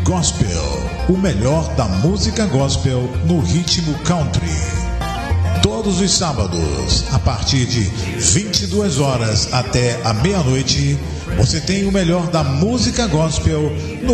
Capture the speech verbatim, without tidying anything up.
Gospel, o melhor da música gospel no ritmo country. Todos os sábados, a partir de vinte e duas horas até a meia-noite, você tem o melhor da música gospel no